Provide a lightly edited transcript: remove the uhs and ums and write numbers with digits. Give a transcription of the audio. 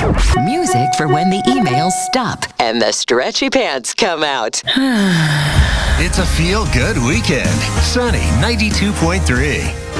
Music for when the emails stop and the stretchy pants come out. It's a feel-good weekend. Sunny 92.3.